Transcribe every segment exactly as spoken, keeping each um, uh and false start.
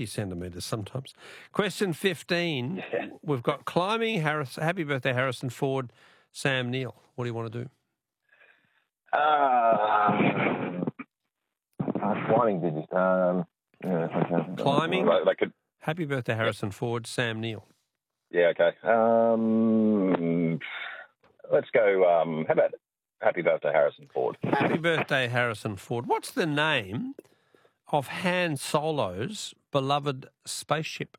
fifty centimetres sometimes. Question fifteen. Yeah. We've got climbing, Harris, happy birthday, Harrison Ford, Sam Neill. What do you want to do? Uh, uh, climbing digits. Um, yeah, okay. Climbing, Like, like could, happy birthday, Harrison yeah. Ford, Sam Neill. Yeah, okay. Um, let's go, um, how about happy birthday, Harrison Ford? Happy birthday, Harrison Ford. What's the name of Han Solo's beloved spaceship?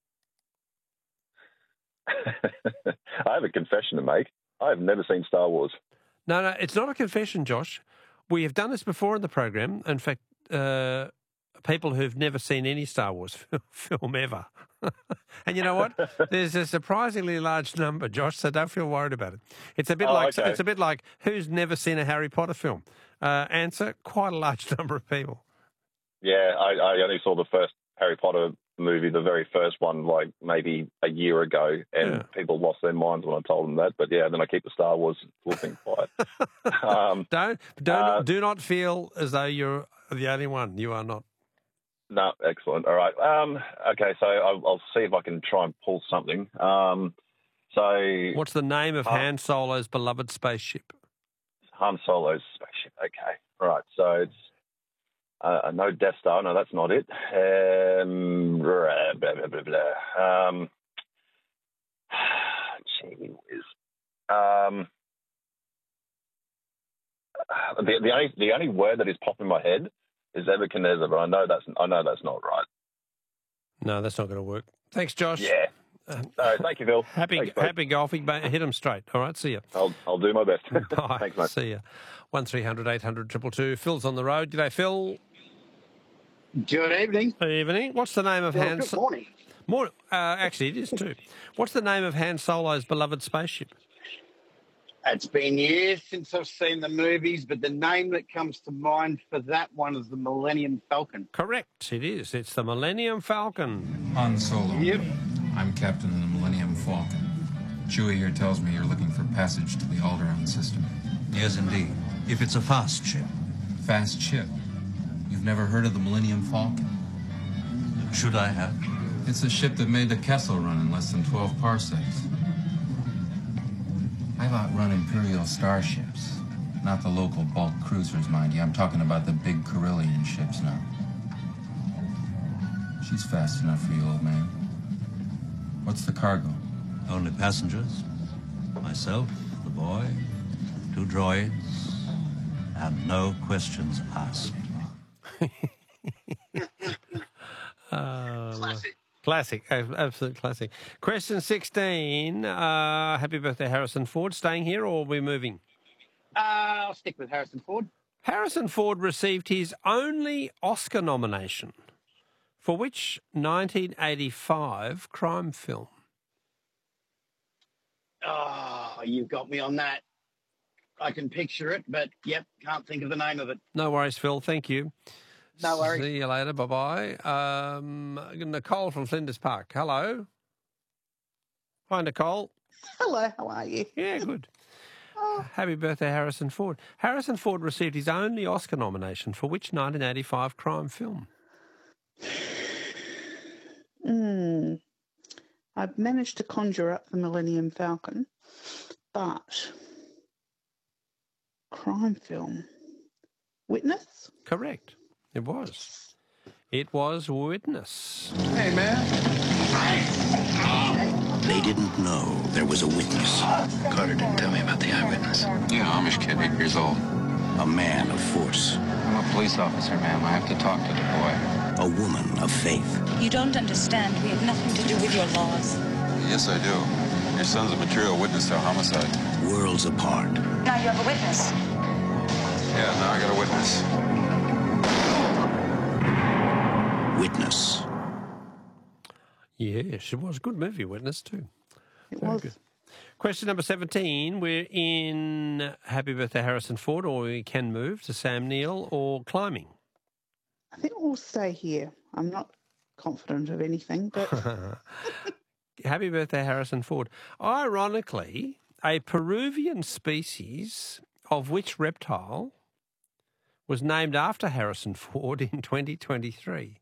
I have a confession to make. I have never seen Star Wars. No, no, it's not a confession, Josh. We have done this before in the program. In fact, uh, people who've never seen any Star Wars film ever. And you know what? There's a surprisingly large number, Josh, so don't feel worried about it. It's a bit oh, like okay. it's a bit like who's never seen a Harry Potter film? Uh, answer, quite a large number of people. Yeah, I, I only saw the first Harry Potter movie, the very first one, like maybe a year ago, and yeah. people lost their minds when I told them that. But yeah, then I keep the Star Wars little thing quiet. um, don't don't uh, do not feel as though you're the only one. You are not. No, excellent. All right. Um, okay, so I'll, I'll see if I can try and pull something. Um, so, what's the name of uh, Han Solo's beloved spaceship? Han Solo's spaceship. Okay. All right. So it's uh, no Death Star. No, that's not it. Um, blah, blah, blah, blah. Um, gee whiz. Um, the, the only the only word that is popping in my head is Nebuchadnezzar, but I know that's I know that's not right. No, that's not going to work. Thanks, Josh. Yeah. Uh, no, thank you, Phil. Happy Thanks, happy golfing. Hit them straight. All right, see you. I'll I'll do my best. Bye. Thanks, mate. See you. One three hundred eight hundred two two two. Phil's on the road. G'day, Phil. Good evening. Good evening. What's the name of well, Han? Good morning. More, uh, actually, it is too. What's the name of Han Solo's beloved spaceship? It's been years since I've seen the movies, but the name that comes to mind for that one is the Millennium Falcon. Correct, it is. It's the Millennium Falcon. Han Solo. Yep. I'm captain of the Millennium Falcon. Chewie here tells me you're looking for passage to the Alderaan system. Yes, indeed. If it's a fast ship. Fast ship? You've never heard of the Millennium Falcon? Should I have? It's a ship that made the Kessel run in less than twelve parsecs. I've outrun Imperial starships. Not the local bulk cruisers, mind you. I'm talking about the big Carillion ships now. She's fast enough for you, old man. What's the cargo? Only passengers. Myself, the boy, two droids, and no questions asked. uh, Classic. Classic, absolute classic. Question sixteen. Uh, happy birthday, Harrison Ford. Staying here or are we moving? Uh, I'll stick with Harrison Ford. Harrison Ford received his only Oscar nomination for which nineteen eighty-five crime film? Oh, you've got me on that. I can picture it, but, yep, can't think of the name of it. No worries, Phil. Thank you. No worries. See you later. Bye-bye. Um, Nicole from Flinders Park. Hello. Hi, Nicole. Hello. How are you? Yeah, good. Oh. Happy birthday, Harrison Ford. Harrison Ford received his only Oscar nomination for which nineteen eighty-five crime film? Hmm. I've managed to conjure up the Millennium Falcon, but crime film. Witness? Correct. It was. It was Witness. Hey, man. They didn't know there was a witness. Carter didn't tell me about the eyewitness. Yeah, Amish kid, eight years old. A man of force. I'm a police officer, ma'am. I have to talk to the boy. A woman of faith. You don't understand. We have nothing to do with your laws. Yes, I do. Your son's a material witness to a homicide. Worlds apart. Now you have a witness. Yeah, now I got a witness. Witness. Yes, it was a good movie, Witness, too. It Very was. good. Question number seventeen. We're in Happy Birthday, Harrison Ford, or we can move to Sam Neill or climbing. I think we'll stay here. I'm not confident of anything, but... Happy birthday, Harrison Ford. Ironically, a Peruvian species of which reptile was named after Harrison Ford in twenty twenty-three?